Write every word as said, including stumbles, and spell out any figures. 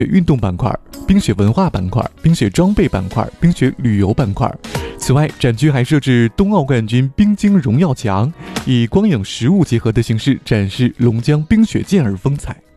运动板块、冰雪文化板块、冰雪装备板块、冰雪旅游板块。此外，展区还设置冬奥冠军冰晶荣耀墙，以光影实物结合的形式展示龙江冰雪健儿风采。